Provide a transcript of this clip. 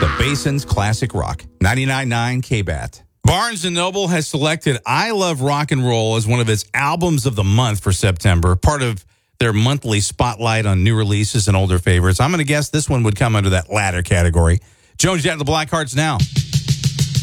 The Basin's Classic Rock. 99.9 KBAT. Barnes & Noble has selected I Love Rock and Roll as one of its albums of the month for September, part of their monthly spotlight on new releases and older favorites. I'm going to guess this one would come under that latter category. Jones, you have the Blackhearts now.